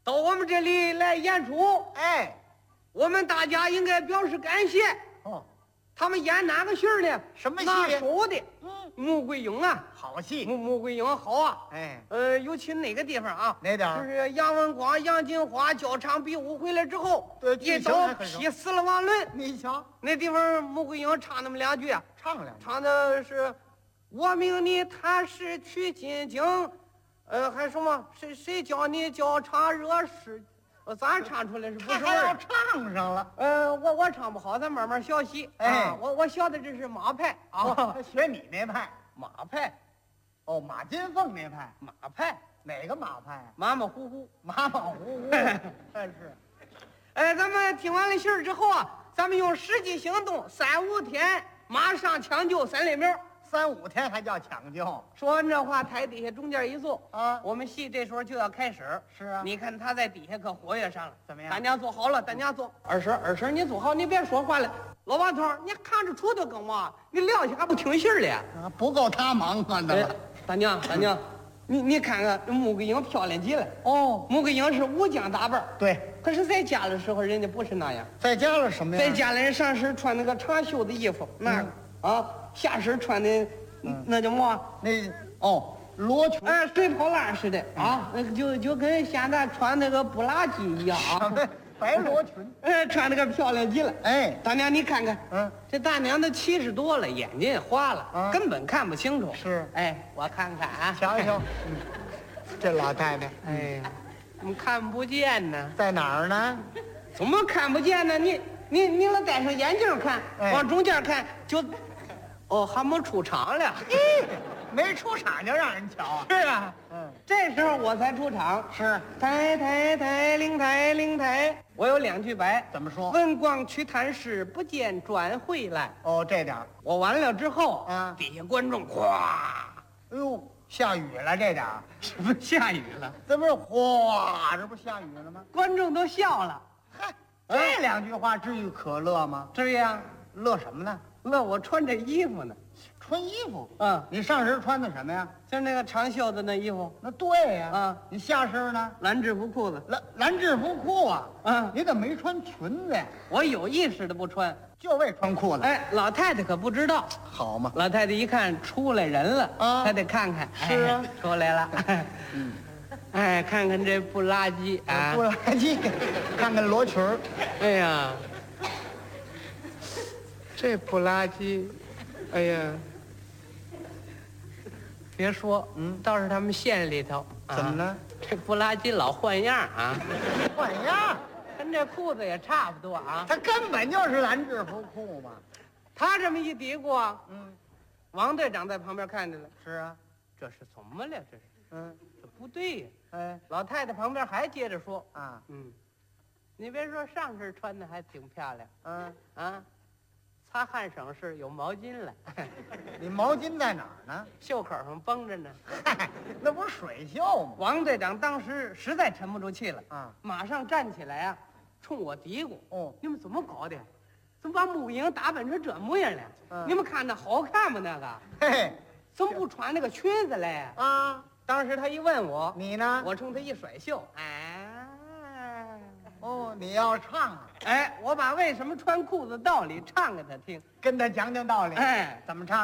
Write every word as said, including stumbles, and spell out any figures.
到我们这里来演出， 哎， 我们大家应该表示感谢。 哦， 他们演哪个戏儿呢？ 什么戏拿手的， 嗯， 穆桂英啊， 好戏。 穆穆桂英好啊。 哎， 呃，尤其哪个地方啊？ 哪点儿就是杨文广、杨金花交场比武回来之后， 对一剧情刀还很熟劈死了王伦。 你瞧， 那地方穆桂英唱那么两句啊， 唱两句。 唱的是“我命你踏实取金经”，呃，还什么谁谁教你交场惹事？呃，咱唱出来是不是味他还要儿？ 唱上了。 呃，我我唱不好，咱慢慢学习。 哎啊，我我学的这是马派啊， 哦，他学你那派。 马派， 哦，马金凤那派。 马派， 哪个马派啊？ 马马虎虎。 马马虎虎。但是， 哎，咱们听完了信儿之后啊，咱们用实际行动，三五天马上抢救三类苗。 三五天还叫抢救说完这话，台底下中间一坐啊？ 我们戏这时候就要开始。 是啊。 你看他在底下可活跃上了， 怎么样大家坐好了，大家坐。二婶，二婶，你坐好，你别说话了。老王头，你看着杵头干嘛？你撂下还不听信儿了？ 啊，不够他忙啊！ 哎的。 大娘，大娘，你你看看穆桂英漂亮极了。 哦， 穆桂英是武将打扮， 对， 可是在家的时候人家不是那样。 在家了什么呀？ 在家里人上身穿那个长袖的衣服，那个啊，下身穿的那叫么？ 那哦，罗裙。 哎，水泡烂似的啊，那个就就跟现在穿那个布拉吉一样啊。 白罗裙。 哎，穿那个漂亮极了。 哎， 大娘，你看看， 嗯， 这大娘都七十多了，眼睛也花了， 啊根本看不清楚。 是哎，我看看啊， 瞧瞧，嗯，这老太太， 哎呀，怎么看不见呢？ 在哪儿呢？ 怎么看不见呢？你你你老戴上眼镜看， 哎往中间看就，哦，还没出场了。 没出场就让人瞧啊。 是啊， 嗯， 这时候我才出场。 是。 抬抬抬，灵抬灵抬，我有两句白。 怎么说？ 文广去探视，不见转回来。 哦，这点儿。 我完了之后， 啊底下观众哗， 哎呦，下雨了，这点儿。 是不是下雨了？ 这不是哗，这不下雨了吗？ 观众都笑了。 嗨，这两句话至于可乐吗？ 这样乐什么呢？ 乐我穿这衣服呢。 穿衣服。 嗯， 你上身穿的什么呀？ 就是那个长袖的那衣服， 那对呀。 啊你下身呢？ 蓝制服裤子。 蓝蓝制服裤啊。 嗯， 你怎么没穿裙子呀？ 我有意识的不穿。 就为穿裤子。 哎，老太太可不知道。 好嘛。 老太太一看出来人了， 啊她得看看。 是啊哎出来了。 嗯， 哎，看看这不拉几啊！ 不垃圾。看看罗裙儿。 哎呀，这不拉几，哎呀，别说， 嗯倒是他们县里头，啊怎么了？ 这不拉几老换样啊， 换样。 跟这裤子也差不多啊。 他根本就是蓝制服裤嘛。 他这么一嘀咕啊， 嗯， 王队长在旁边看见了， 是啊。 这是怎么了？这是， 嗯， 这不对呀。 哎老太太旁边还接着说， 啊， 嗯，你别说上身穿的还挺漂亮嗯， 啊，擦汗省事有毛巾了， 你毛巾在哪儿呢？ 袖口上绷着呢。 嗨，那不是水袖吗？ 王队长当时实在沉不住气了， 啊， 马上站起来啊，冲我嘀咕：“ 哦， 你们怎么搞的？怎么把穆桂英打扮成这模样了？ 嗯你们看那好看吗？那个嘿嘿， 怎么不穿那个裙子嘞？” 啊， 当时他一问我， 你呢？ 我冲他一甩袖，哎， 哦，你要唱啊， 哎，我把为什么穿裤子道理唱给他听， 跟他讲讲道理。 哎。 怎么唱？